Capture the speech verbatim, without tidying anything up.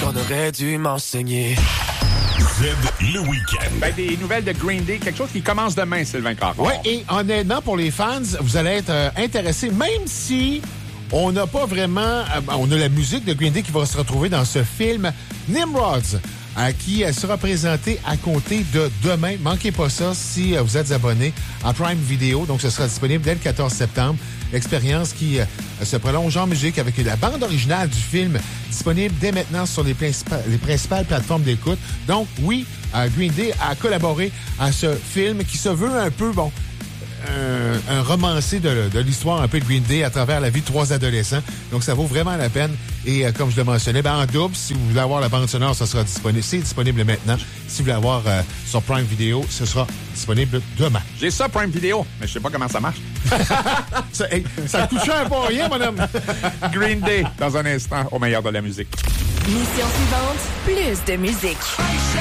on aurait dû m'enseigner. Z, le week-end. Ben, des nouvelles de Green Day, quelque chose qui commence demain, Sylvain Caron. Oui, et honnêtement, pour les fans, vous allez être euh, intéressés, même si on n'a pas vraiment... Euh, on a la musique de Green Day qui va se retrouver dans ce film Nimrods, euh, qui euh, sera présenté à compter de demain. Manquez pas ça si euh, vous êtes abonné à Prime Video. Donc, ce sera disponible dès le quatorze septembre. L'expérience qui euh, se prolonge en musique avec la bande originale du film disponible dès maintenant sur les, principales, les principales plateformes d'écoute. Donc, oui, euh, Green Day a collaboré à ce film qui se veut un peu, bon, un, un romancé de, de l'histoire un peu de Green Day à travers la vie de trois adolescents. Donc, ça vaut vraiment la peine. Et euh, comme je le mentionnais, ben, en double, si vous voulez avoir la bande sonore, ça sera disponible. C'est disponible maintenant. Si vous voulez avoir euh, sur Prime Video, ce sera disponible demain. J'ai ça, Prime Video, mais je sais pas comment ça marche. ça, hey, ça coûte cher pour rien, mon homme. Green Day, dans un instant, au meilleur de la musique. Mission suivante, plus de musique.